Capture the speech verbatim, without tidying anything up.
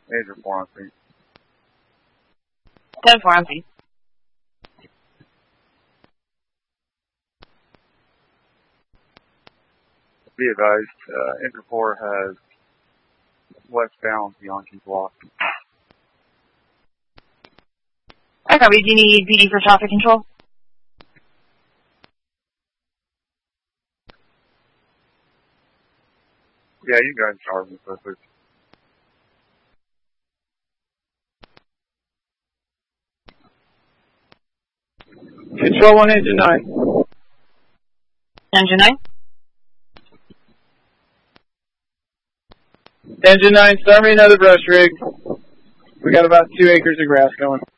Major four on three. ten four on three. Be advised, uh, Engine four has westbound Yankee block. Okay, we do need B D for traffic control. Yeah, you can go ahead and charge me, so please. Control one, engine nine. Engine nine. Engine nine, start me another brush rig. We got about two acres of grass going.